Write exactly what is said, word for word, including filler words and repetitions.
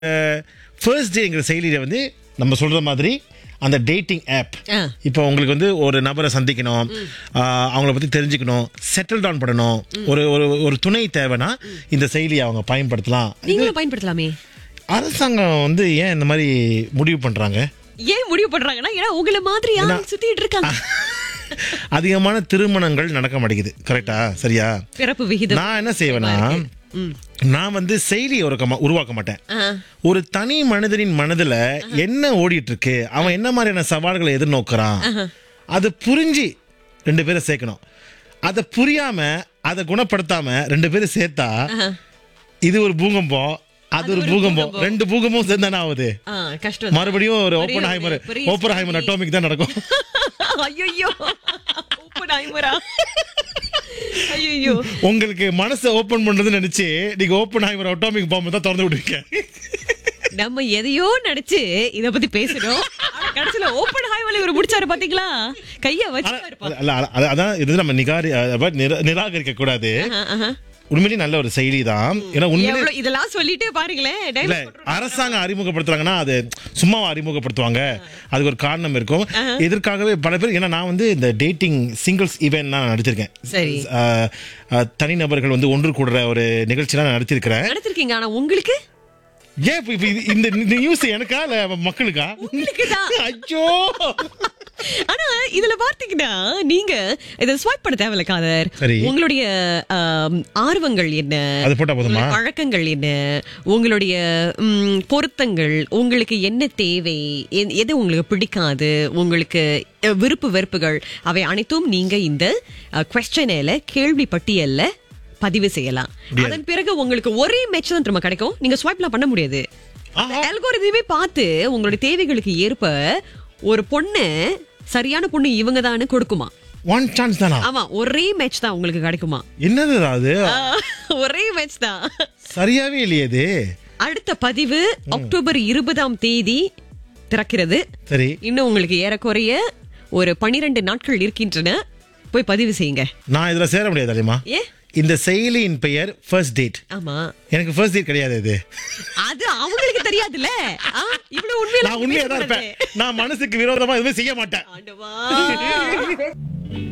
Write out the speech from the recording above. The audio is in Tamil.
ஃபர்ஸ்ட் டேங்கிற செயலியில் வந்து நம்ம சொல்கிற மாதிரி அந்த டேட்டிங் ஆப் இப்போ உங்களுக்கு வந்து ஒரு நபரை சந்திக்கணும், அவங்கள பற்றி தெரிஞ்சுக்கணும், செட்டில் டவுன் பண்ணணும், ஒரு ஒரு ஒரு துணை தேவைன்னா இந்த செயலியை அவங்க பயன்படுத்தலாம். நீங்களும் பயன்படுத்தலாமே. அரசாங்கம் வந்து ஏன் இந்த மாதிரி முடிவு பண்ணுறாங்க? ஏன் முடிவு பண்றாங்கன்னா ஏன்னா உங்களை மாதிரி யாரும் சுத்திட்டு இருக்காங்க. அதிகமான திருமணங்கள் நடக்க மாட்டேங்குது. கரெக்டா? சரியா? பிறப்பு விகிதம். நான் என்ன செய்வேன்னா, நான் வந்து செயலி உருவாக்க மாட்டேன். ஒரு தனி மனிதனின் மனதுல என்ன ஓடிட்டு இருக்கு, அவன் என்ன மாதிரியான சவால்களை எதிர்நோக்குறான், அதை புரிஞ்சு ரெண்டு பேரும் சேர்க்கணும். அதை புரியாம அதை குணப்படுத்தாம ரெண்டு பேரும் சேர்த்தா இது ஒரு பூகம்பம், அது ஒரு பூகம்பம், ரெண்டு பூகம்பம் சேர்ந்தானே ஆகுது. கஷ்டம். மறுபடியும் ஒரு ஓப்பன் ஹைமர் ஓப்பன் ஹைமர் அட்டாமிக் தான் நடக்கும். ஐயோ, ஓப்பன் ஹைமரா? ஐயோ, உங்களுக்கு மனசை ஓபன் பண்றதுன்னு நினைச்சு நீங்க ஓபன் ஹைமர் அட்டாமிக் பாம்பை தான் திறந்து விடுவீங்க. நம்ம எதையோ நினைச்சு இத பத்தி பேசுறோம், கடைசில ஓபன் ஹைமர்ல ஒரு முடிச்சாரு பாத்தீங்களா, கைய வச்சு. அதான் இது நம்ம நிகாரி நிராகரிக்க கூடாது. உண்மையிலேயே நல்ல ஒரு செயலி தான். ஏன்னா உண்மையிலே இதெல்லாம் சொல்லிட்டே பாருங்களேன், அரசாங்கம் அறிமுகப்படுத்துறாங்கன்னா அது சும்மாவா அறிமுகப்படுத்துவாங்க, அதுக்கு ஒரு காரணம் இருக்கும். இதற்காகவே பல பேர், ஏன்னா நான் வந்து இந்த டேட்டிங் சிங்கிள்ஸ் ஈவென்ட் நான் நடத்திருக்கேன். சரி, தனிநபர்கள் வந்து ஒன்று கூடுற ஒரு நிகழ்ச்சி நான் நடத்திருக்கிறேன். நடத்திருக்கீங்க. ஆனா உங்களுக்கு ஏன் இந்த நியூஸ் எனக்கா இல்ல மக்களுக்கா? ஐயோ, ஆனா இதுல பார்த்தீங்கன்னா நீங்க இத ஸ்வைப் பண்ண தேவையில்ல காதர். உங்களுடைய ஆர்வங்கள் என்ன, அது போட்டா போதுமா, பழக்கங்கள் என்ன, உங்களுடைய பொருத்தங்கள், உங்களுக்கு என்ன தேவை, எது உங்களுக்கு பிடிக்காது, உங்களுக்கு விருப்பு வெறுப்புகள், அவை அனைத்தும் நீங்க இந்த குவெஸ்சன்ல கேள்வி பட்டியல்ல பதிவு செய்யலாம். அதன் பிறகு உங்களுக்கு ஒரே மேட்ச் தான் திரும்ப கிடைக்கும். நீங்க ஸ்வைப்லாம் பண்ண முடியாது. அல்கோரிதமே பார்த்து உங்களுடைய தேவைகளுக்கு ஏற்ப ஒரு பொண்ணு சரியான பொண்ணு இவங்க தான் கொடுக்குமா. ஒன் சான்ஸ் தானா? ஆமா, ஒரே மேட்ச் தான் உங்களுக்கு கிடைக்குமா. என்னது அது? ஒரே மேட்ச் தான். சரியாவே இல்லையே இது. அடுத்த பதிவு அக்டோபர் இருபதாம் தேதி திறக்கிறது. சரி, இன்னும் உங்களுக்கு ஏறக்குறைய ஒரு பனிரெண்டு நாட்கள் இருக்கின்றன. போய் பதிவு செய்யுங்க. நான் இதுல சேர முடியாது தெரியுமா? ஏ, இந்த செயலியின் பெயர் ஃபர்ஸ்ட் டேட். ஆமா, எனக்கு ஃபர்ஸ்ட் டேட் கிடையாது. இது அது அவங்களுக்கு தெரியாதுல்ல. இவ்வளவு உண்மையில நான் உண்மையா தான் இருப்பேன். நான் மனசுக்கு விரோதமா எதுவுமே செய்ய மாட்டேன்.